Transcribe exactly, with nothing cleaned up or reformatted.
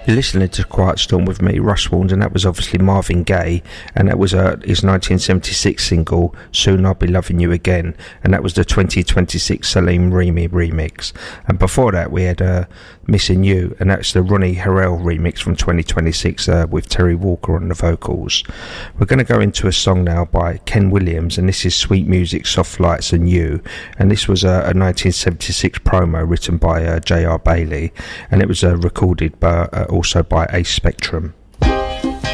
You're listening to Quiet Storm with me, Russ Warnes, and that was obviously Marvin Gaye, and that was uh, his nineteen seventy-six single, Soon I'll Be Loving You Again, and that was the twenty twenty-six Salim Remy remix. And before that we had uh, Missing You, and that's the Ronnie Harrell remix from twenty twenty-six uh, with Terry Walker on the vocals. We're going to go into a song now by Ken Williams, and this is Sweet Music, Soft Lights and You, and this was a, a nineteen seventy-six promo written by uh, J R Bailey, and it was uh, recorded by uh, also by Ace Spectrum.